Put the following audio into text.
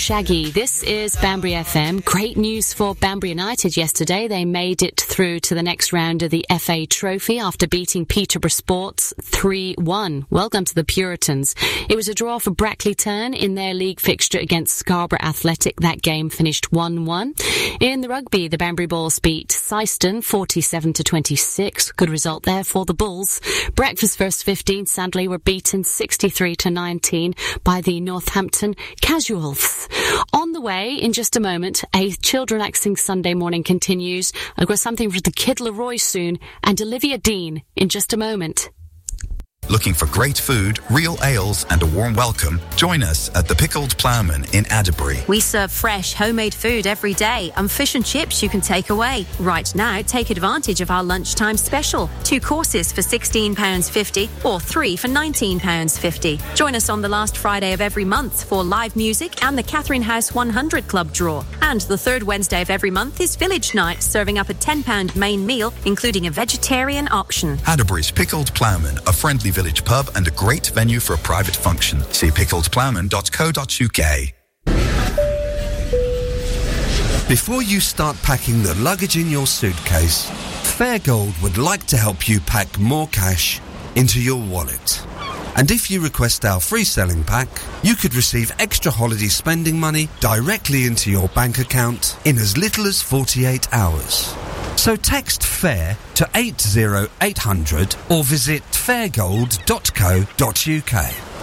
Shaggy. This is Banbury FM. Great news for Banbury United yesterday. They made it through to the next round of the FA Trophy after beating Peterborough Sports 3-1. Welcome to the Puritans. It was a draw for Brackley Turn in their league fixture against Scarborough Athletic. That game finished 1-1. In the rugby, the Banbury Bulls beat Syston 47-26. Good result there for the Bulls. Breakfast first 15 sadly were beaten 63-19 by the Northampton Casuals. On the way, in just a moment, a Children Acting Sunday morning continues. I've got something for the Kid Leroy soon and Olivia Dean in just a moment. Looking for great food, real ales and a warm welcome? Join us at the Pickled Ploughman in Adderbury. We serve fresh, homemade food every day and fish and chips you can take away. Right now, take advantage of our lunchtime special. 2 courses for £16.50 or 3 for £19.50. Join us on the last Friday of every month for live music and the Catherine House 100 Club draw. And the third Wednesday of every month is Village Night, serving up a £10 main meal, including a vegetarian option. Adderbury's Pickled Ploughman, a friendly village pub and a great venue for a private function. See pickledploughman.co.uk. Before you start packing the luggage in your suitcase, Fairgold would like to help you pack more cash into your wallet. And if you request our free selling pack, you could receive extra holiday spending money directly into your bank account in as little as 48 hours. So text FAIR to 80800 or visit fairgold.co.uk.